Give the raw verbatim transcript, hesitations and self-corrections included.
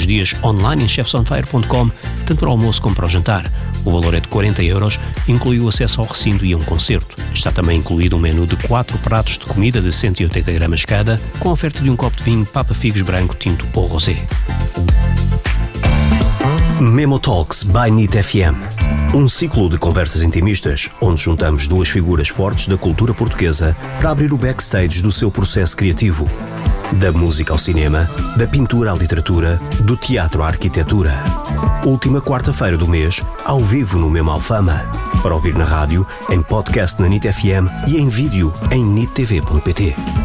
os dias online em chefs on fire ponto com, tanto para o almoço como para o jantar. O valor é de quarenta euros, inclui o acesso ao recinto e a um concerto. Está também incluído um menu de quatro pratos de comida de cento e oitenta gramas cada, com a oferta de um copo de vinho Papa Figos branco, tinto ou rosé. Memo Talks by N I T F M. Um ciclo de conversas intimistas, onde juntamos duas figuras fortes da cultura portuguesa para abrir o backstage do seu processo criativo. Da música ao cinema, da pintura à literatura, do teatro à arquitetura. Última quarta-feira do mês, ao vivo no Memo Alfama. Para ouvir na rádio, em podcast na N I T F M e em vídeo em nit t v ponto p t.